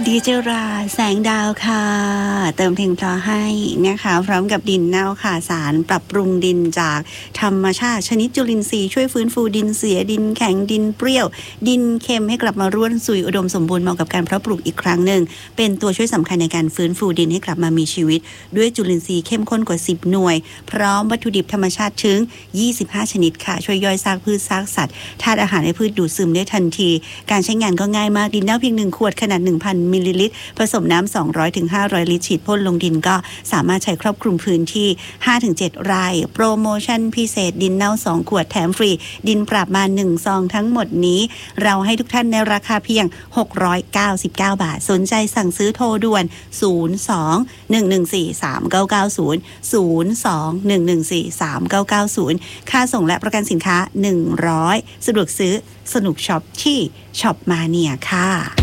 ดีเจราแสงดาวค่ะเติมเพลงเพราะให้นะคะพร้อมกับดินเน่าค่ะสารปรับปรุงดินจากธรรมชาติชนิดจุลินทรีย์ช่วยฟื้นฟูดินเสียดินแข็งดินเปรี้ยวดินเค็มให้กลับมาร่วนซุยอุดมสมบูรณ์เหมาะกับการเพาะปลูกอีกครั้งหนึ่งเป็นตัวช่วยสำคัญในการฟื้นฟูดินให้กลับมามีชีวิตด้วยจุลินทรีย์เข้มข้นกว่า10หน่วยพร้อมวัตถุดิบธรรมชาติถึง25ชนิดค่ะช่วยย่อยซากพืชซากสัตว์ธาตุอาหารให้พืชดูดซึมได้ทันทีการใช้งานก็ง่ายมากดินเน่าเพียง1ขวดขนาด 1,000 มิลลิลิตรผสมน้ำ200 ถึง 500 ลิตรฉีดพ่นลงดินก็สามารถใช้ครอบคลุมพื้นที่ 5-7 ไร่โปรโมชั่นพิเศษดินเน่า2ขวดแถมฟรีดินปรับมา1ซองทั้งหมดนี้เราให้ทุกท่านในราคาเพียง699 บาทสนใจสั่งซื้อโทรด่วน02-114-3990 02-114-3990ค่าส่งและประกันสินค้า100สะดวกซื้อสนุกช็อปที่ช็อปมาเนียค่ะ